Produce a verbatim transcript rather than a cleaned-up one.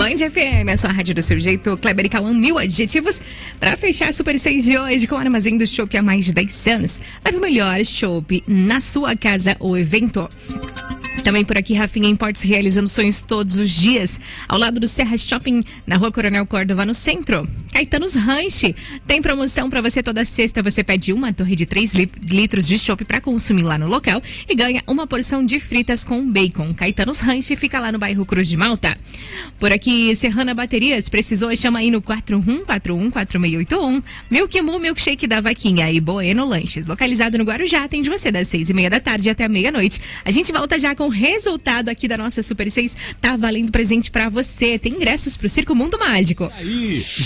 Band F M, a sua rádio do seu jeito. Kleber e Cauã, mil adjetivos para fechar a Super seis de hoje com o Armazém do Chopp há mais de dez anos. Leve o melhor chopp na sua casa ou evento. Também por aqui, Rafinha Importes, realizando sonhos todos os dias. Ao lado do Serra Shopping, na Rua Coronel Córdova, no centro. Caetanos Ranch. Tem promoção para você toda sexta. Você pede uma torre de três litros de chopp para consumir lá no local e ganha uma porção de fritas com bacon. Caetanos Ranch fica lá no bairro Cruz de Malta. Por aqui, Serrana Baterias. Precisou? Chama aí no quatro um quatro um quatro seis oito um. Milk Moo, Milkshake da Vaquinha e Bueno Lanches. Localizado no Guarujá, atende você das seis e meia da tarde até a meia-noite. A gente volta já com o resultado aqui da nossa Super seis. Tá valendo presente pra você. Tem ingressos pro Circo Mundo Mágico. Aí,